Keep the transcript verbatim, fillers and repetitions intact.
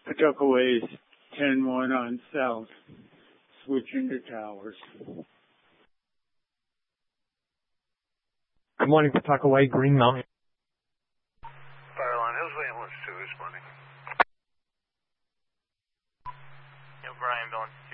Pawtucket Way is ten one on south, switching to towers. Good morning, Pawtucket Way, Green Mountain. Fireline Hills, Ambulance two, responding. Yeah, Brian Billings.